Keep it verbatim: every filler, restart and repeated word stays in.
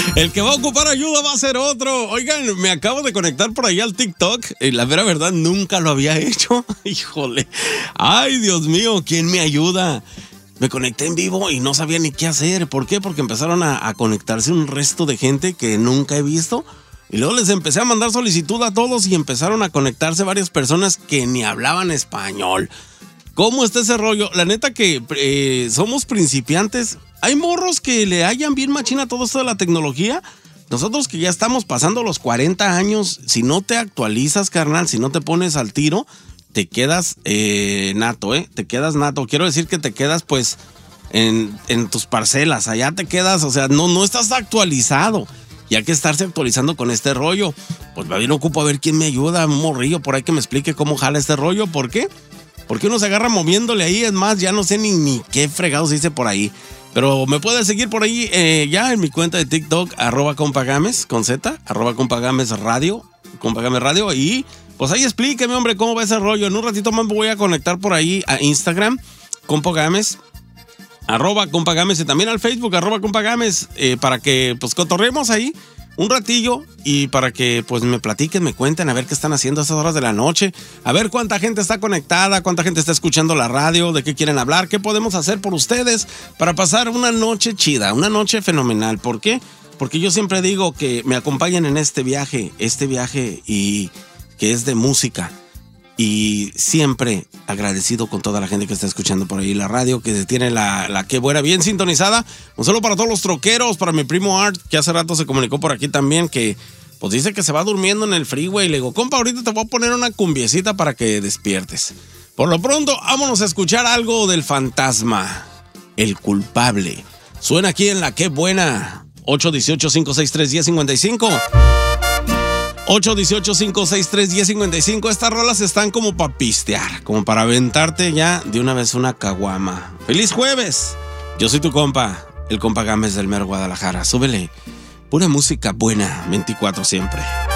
El que va a ocupar ayuda va a ser otro. Oigan, me acabo de conectar por ahí al TikTok. Y la vera verdad, nunca lo había hecho. Híjole. Ay, Dios mío, ¿quién me ayuda? Me conecté en vivo y no sabía ni qué hacer. ¿Por qué? Porque empezaron a, a conectarse un resto de gente que nunca he visto. Y luego les empecé a mandar solicitud a todos y empezaron a conectarse varias personas que ni hablaban español. ¿Cómo está ese rollo? La neta que eh, somos principiantes. Hay morros que le hallan bien machina todo esto de la tecnología. Nosotros que ya estamos pasando los cuarenta años, si no te actualizas, carnal, si no te pones al tiro, te quedas eh, nato, ¿eh? Te quedas nato. Quiero decir que te quedas, pues, en, en tus parcelas. Allá te quedas, o sea, no, no estás actualizado. Y hay que estarse actualizando con este rollo. Pues me bien ocupo a ver quién me ayuda, un morrillo por ahí que me explique cómo jala este rollo. ¿Por qué? Porque uno se agarra moviéndole ahí. Es más, ya no sé ni, ni qué fregados dice por ahí. Pero me puedes seguir por ahí eh, ya en mi cuenta de TikTok, arroba compagames, con Z, arroba compagames radio, compagames radio. Y pues ahí explíqueme, hombre, cómo va ese rollo. En un ratito más me voy a conectar por ahí a Instagram, compagames, arroba compagames, y también al Facebook, arroba compagames, eh, para que pues cotorremos ahí un ratillo y para que pues me platiquen, me cuenten a ver qué están haciendo a estas horas de la noche, a ver cuánta gente está conectada, cuánta gente está escuchando la radio, de qué quieren hablar, qué podemos hacer por ustedes para pasar una noche chida, una noche fenomenal. ¿Por qué? Porque yo siempre digo que me acompañen en este viaje, este viaje y que es de música. Y siempre agradecido con toda la gente que está escuchando por ahí la radio, que tiene la, la que buena bien sintonizada. Un saludo para todos los troqueros, para mi primo Art, que hace rato se comunicó por aquí también, que pues dice que se va durmiendo en el freeway. Le digo, compa, ahorita te voy a poner una cumbiecita para que despiertes. Por lo pronto, vámonos a escuchar algo del fantasma, el culpable. Suena aquí en la que buena, ocho uno ocho, cinco seis tres, uno cero cinco cinco. ocho uno ocho, cinco seis tres, uno cero cinco cinco. Estas rolas están como para pistear, como para aventarte ya de una vez una caguama. ¡Feliz jueves! Yo soy tu compa, el compa Gámez del mero Guadalajara. Súbele, pura música buena, veinticuatro siempre.